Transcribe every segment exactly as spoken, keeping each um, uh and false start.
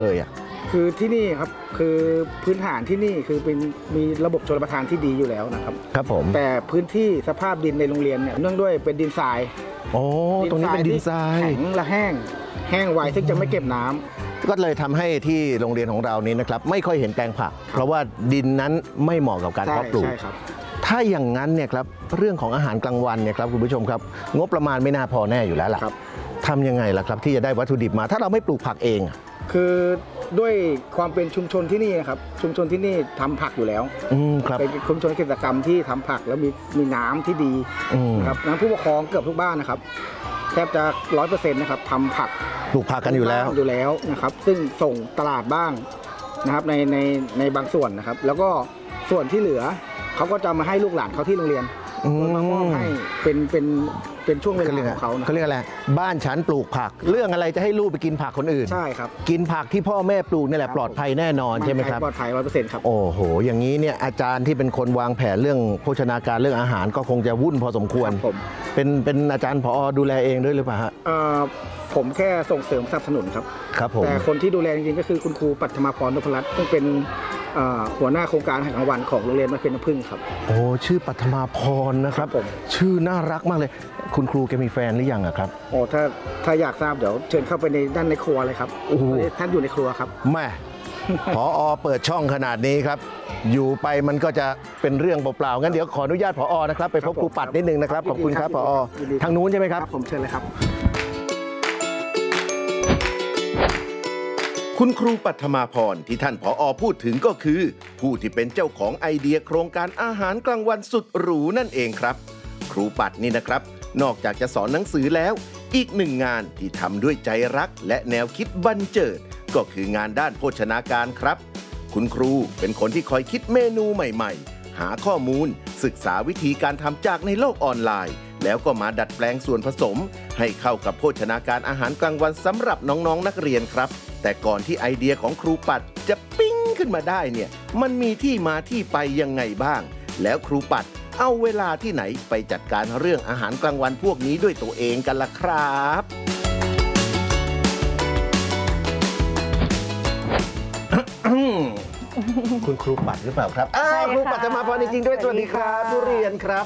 เลยอ่ะคือที่นี่ครับคือพื้นฐานที่นี่คือเป็นมีระบบชลประทานที่ดีอยู่แล้วนะครับครับผมแต่พื้นที่สภาพดินในโรงเรียนเนี่ยเนื่องด้วยเป็นดินทรายโอ้ตรงนี้เป็นดินทรายแข็งและแห้งแห้งไวซึ่งจะไม่เก็บน้ำก็เลยทำให้ที่โรงเรียนของเรานี้นะครับไม่ค่อยเห็นแปลงผักเพราะว่าดินนั้นไม่เหมาะกับการเพาะปลูกถ้าอย่างนั้นเนี่ยครับเรื่องของอาหารกลางวันเนี่ยครับคุณผู้ชมครับงบประมาณไม่น่าพอแน่อยู่แล้วล่ะทำยังไงล่ะครับที่จะได้วัตถุดิบมาถ้าเราไม่ปลูกผักเองคือด้วยความเป็นชุมชนที่นี่นะครับชุมชนที่นี่ทำผักอยู่แล้วเป็นชุมชนกิจกรรมที่ทำผักแล้วมีมีน้ำที่ดีนะครับน้ำผู้ปกครองเกือบทุกบ้านนะครับแทบจะร้อยเปอร์เซ็นต์นะครับทำผักปลูกผักกันอยู่แล้วอยู่แล้วนะครับซึ่งส่งตลาดบ้างนะครับในในในบางส่วนนะครับแล้วก็ส่วนที่เหลือเขาก็จะมาให้ลูกหลานเขาที่โรงเรียนมามอบให้เป็นเป็นเป็นช่วงเวลาของเขาเขาเรียกอะไรบ้านฉันปลูกผักเรื่องอะไรจะให้ลูกไปกินผักคนอื่นใช่ครับกินผักที่พ่อแม่ปลูกนี่แหละปลอดภัยแน่นอนใช่ไหมครับปลอดภัยร้อยเปอร์เซ็นต์ครับโอ้โหอย่างนี้เนี่ยอาจารย์ที่เป็นคนวางแผนเรื่องโภชนาการเรื่องอาหารก็คงจะวุ่นพอสมควรผมเป็นเป็นอาจารย์ผอดูแลเองด้วยหรือเปล่าฮะผมแค่ส่งเสริมสนับสนุนครับครับผมแต่คนที่ดูแลจริงๆก็คือคุณครูปัทมาพรนพรัตน์ซึ่งเป็นหัวหน้าโครงการอาหารกลางวันของโรงเรียนบ้านเพชรน้ำผึ้งครับโอ้ชื่อปัทมาพรนะครับผมชื่อน่ารักมากเลยคุณครูแกมีแฟนหรือยังอะครับโอ้ถ้าถ้าอยากทราบเดี๋ยวเชิญเข้าไปในด้านในครัวเลยครับโอ้ท่านอยู่ในครัวครับแม่ผอเปิดช่องขนาดนี้ครับอยู่ไปมันก็จะเป็นเรื่องเปล่าๆงั้นเดี๋ยวขออนุญาตผอนะครับไปพบครูปัดนิดนึงนะครับขอบคุณครับผอทางนู้นใช่ไหมครับผมเชิญเลยครับคุณครูปัทมาพรที่ท่านผอพูดถึงก็คือผู้ที่เป็นเจ้าของไอเดียโครงการอาหารกลางวันสุดหรูนั่นเองครับครูปัดนี่นะครับนอกจากจะสอนหนังสือแล้วอีกหนึ่งงานที่ทำด้วยใจรักและแนวคิดบันเจิดก็คืองานด้านโภชนาการครับคุณครูเป็นคนที่คอยคิดเมนูใหม่ๆหาข้อมูลศึกษาวิธีการทำจากในโลกออนไลน์แล้วก็มาดัดแปลงส่วนผสมให้เข้ากับโภชนาการอาหารกลางวันสำหรับน้องๆ นักเรียนครับแต่ก่อนที่ไอเดียของครูปัดจะปิ๊งขึ้นมาได้เนี่ยมันมีที่มาที่ไปยังไงบ้างแล้วครูปัดเอาเวลาที่ไหนไปจัดการเรื่องอาหารกลางวันพวกนี้ด้วยตัวเองกันล่ะครับคุณครูปัดหรือเปล่าครับอ้าวครูปัดจะมาพอจริงๆด้วยสวัสดีครับทุเรียนครับ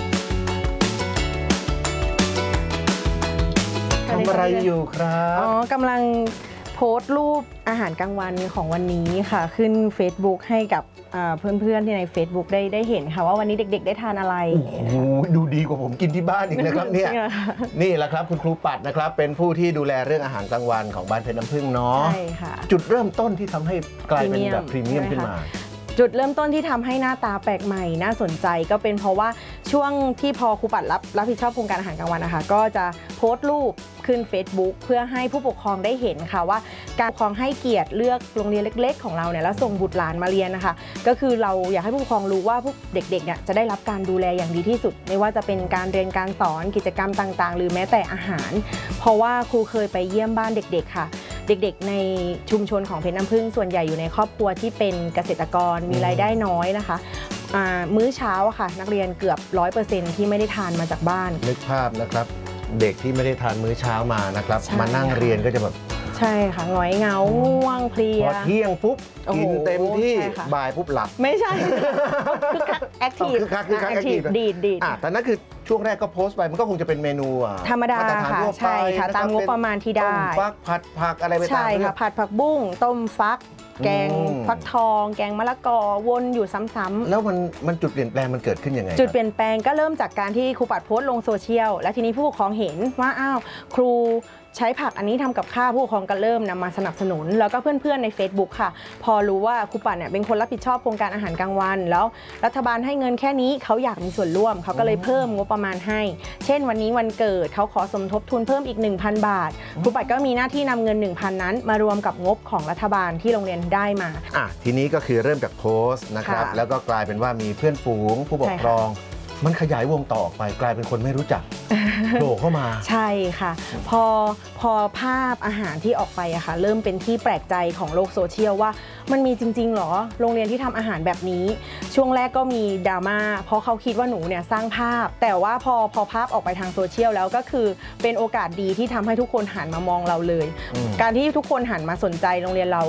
ทำอะไรอยู่ครับอ๋อกำลังโพสต์รูปอาหารกลางวันของวันนี้ค่ะขึ้น Facebook ให้กับเพื่อนๆที่ใน Facebook ได้ได้เห็นค่ะว่าวันนี้เด็กๆได้ทานอะไรโอ้โหดูดีกว่าผมกินที่บ้านอีกนะครับเนี่ยนี่แหละครับคุณครูปัดนะครับเป็นผู้ที่ดูแลเรื่องอาหารกลางวันของบ้านเพชรน้ำผึ้งเนาะใช่ค่ะจุดเริ่มต้นที่ทำให้กลายเป็นแบบพรีเมียมขึ้นมาจุดเริ่มต้นที่ทำให้หน้าตาแปลกใหม่น่าสนใจก็เป็นเพราะว่าช่วงที่พอครูปัดรับรับผิดชอบโครงการอาหารกลางวันนะคะก็จะโพสต์รูปขึ้น Facebook เพื่อให้ผู้ปกครองได้เห็นค่ะว่าการปกครองให้เกียรติเลือกโรงเรียนเล็กๆของเราเนี่ยแล้วส่งบุตรหลานมาเรียนนะคะก็คือเราอยากให้ผู้ปกครองรู้ว่าพวกเด็กๆเนี่ยจะได้รับการดูแลอย่างดีที่สุดไม่ว่าจะเป็นการเรียนการสอนกิจกรรมต่างๆหรือแม้แต่อาหารเพราะว่าครูเคยไปเยี่ยมบ้านเด็กๆค่ะเด็กๆในชุมชนของเพชรน้ำผึ้งส่วนใหญ่อยู่ในครอบครัวที่เป็นเกษตรกรมีรายได้น้อยนะคะมื้อเช้าอะค่ะนักเรียนเกือบ ร้อยเปอร์เซ็นต์ ที่ไม่ได้ทานมาจากบ้านนึกภาพนะครับเด็กที่ไม่ได้ทานมื้อเช้ามานะครับมานั่งเรียนก็จะแบบใช่ค่ะหงอยเหงาง่วงเพลียพอเที่ยงปุ๊บกินเต็มที่บ่ายปุ๊บหลับไม่ใช่คือคักแอคทีฟคือคักคือคักแอคทีฟดีดดีดอ่ะแต่นั่นคือช่วงแรกก็โพสต์ไปมันก็คงจะเป็นเมนูธรรมดาค่ะใช่ค่ะตามงบประมาณที่ได้ต้มฟักผัดผักอะไรไปตามใช่ค่ะผัดผักบุ้งต้มฟักแกงฟักทองแกงมะละกอวนอยู่ซ้ำๆแล้วมันมันจุดเปลี่ยนแปลงมันเกิดขึ้นยังไงจุดเปลี่ยนแปลงก็เริ่มจากการที่ครูปัดโพสต์ลงโซเชียลและทีนี้ผู้ปกครองเห็นว่าอ้าวครูใช้ผักอันนี้ทำกับข้าวผู้ปกครองก็เริ่มนำมาสนับสนุนแล้วก็เพื่อนๆใน Facebook ค่ะพอรู้ว่าครูปัดเนี่ยเป็นคนรับผิดชอบโครงการอาหารกลางวันแล้วรัฐบาลให้เงินแค่นี้เขาอยากมีส่วนร่วมเขาก็เลยเพิ่มงบประมาณให้เช่นวันนี้วันเกิดเขาขอสมทบทุนเพิ่มอีก หนึ่งพัน บาทครูปัดก็มีหน้าที่นำเงิน หนึ่งพัน นั้นมารวมกับงบของรัฐบาลที่โรงเรียนได้มาอ่ะทีนี้ก็คือเริ่มจากโพสต์นะครับแล้วก็กลายเป็นว่ามีเพื่อนฝูงผู้ปกครองมันขยายวงต่อออกไปกลายเป็นคนไม่รู้จัก โผล่เข้ามาใช่ค่ะ พอพอภาพอาหารที่ออกไปอะค่ะเริ่มเป็นที่แปลกใจของโลกโซเชียลว่ามันมีจริงๆหรอโรงเรียนที่ทำอาหารแบบนี้ช่วงแรกก็มีดราม่าเพราะเขาคิดว่าหนูเนี่ยสร้างภาพ แต่ว่าพอพอภาพออกไปทางโซเชียลแล้วก็คือเป็นโอกาสดีที่ทำให้ทุกคนหันมามองเราเลย การที่ทุกคนหันมาสนใจโรงเรียนเรา